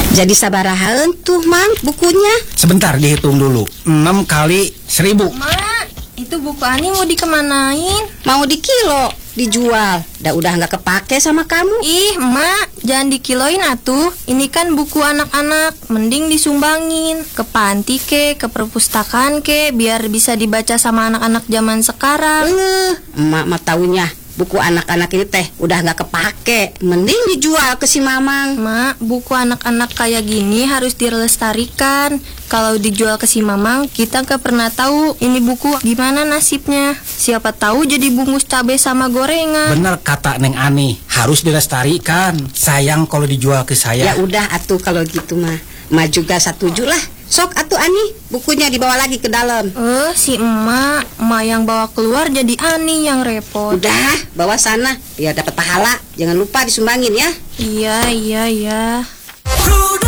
Jadi sabaraha tuh Mang bukunya? Sebentar dihitung dulu. 6 kali 1000. Mak, itu buku Ani mau dikemanain? Mau dikilo, dijual. Udah nggak kepake sama kamu. Ih, Mak, jangan dikiloin atuh. Ini kan buku anak-anak, mending disumbangin ke panti ke perpustakaan ke, biar bisa dibaca sama anak-anak zaman sekarang. Emak mah taunya buku anak-anak ini teh udah nggak kepake, mending dijual ke si Mamang. Mak, buku anak-anak kayak gini harus dilestarikan. Kalau dijual ke si Mamang, kita gak pernah tahu ini buku gimana nasibnya. Siapa tahu jadi bungkus cabai sama gorengan. Bener kata Neng Ani, harus dilestarikan. Sayang kalau dijual ke saya. Ya udah atuh kalau gitu mah. Ma juga setuju lah. Sok atuh Ani, bukunya dibawa lagi ke dalam. Si emak yang bawa keluar jadi Ani yang repot. Udah, bawa sana. Biar dapat pahala. Jangan lupa disumbangin ya. Iya.